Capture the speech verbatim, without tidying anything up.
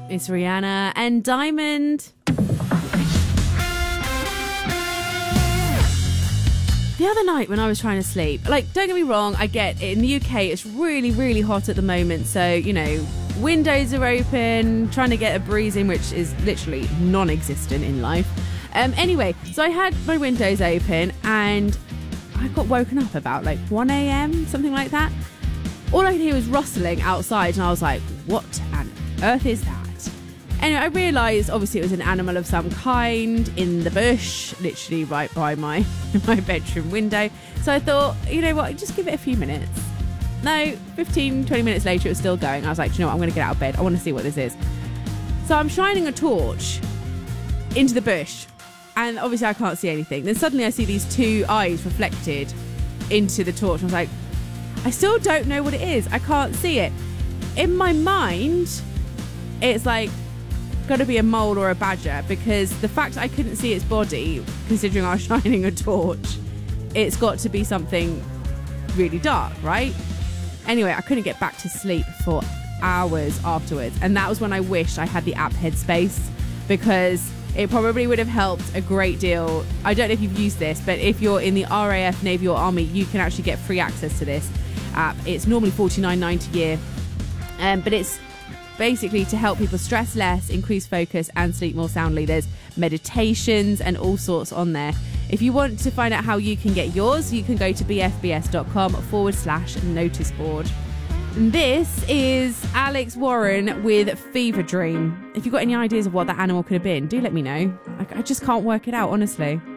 It's Rihanna and Diamond. The other night when I was trying to sleep, like, don't get me wrong, I get it. In the U K, it's really, really hot at the moment. So, you know, windows are open, trying to get a breeze in, which is literally non-existent in life. Um, anyway, so I had my windows open and I got woken up about like one a.m, something like that. All I could hear was rustling outside and I was like, what on earth is that? Anyway, I realised obviously it was an animal of some kind in the bush, literally right by my, my bedroom window. So I thought, you know what, just give it a few minutes. No, fifteen, twenty minutes later it was still going. I was like, do you know what, I'm going to get out of bed. I want to see what this is. So I'm shining a torch into the bush and obviously I can't see anything. Then suddenly I see these two eyes reflected into the torch. I was like, I still don't know what it is. I can't see it. In my mind, it's like, got to be a mole or a badger, because the fact I couldn't see its body, considering I was shining a torch, it's got to be something really dark, right? Anyway, I couldn't get back to sleep for hours afterwards, and that was when I wished I had the app Headspace, because it probably would have helped a great deal. I don't know if you've used this, but if you're in the R A F, Navy or Army, you can actually get free access to this app. It's normally forty-nine ninety a year, um, but it's basically to help people stress less, increase focus and sleep more soundly. There's meditations and all sorts on there. If you want to find out how you can get yours, you can go to bfbs.com forward slash notice board. And this is Alex Warren with Fever Dream. If you've got any ideas of what that animal could have been, do let me know. I, I just can't work it out, honestly.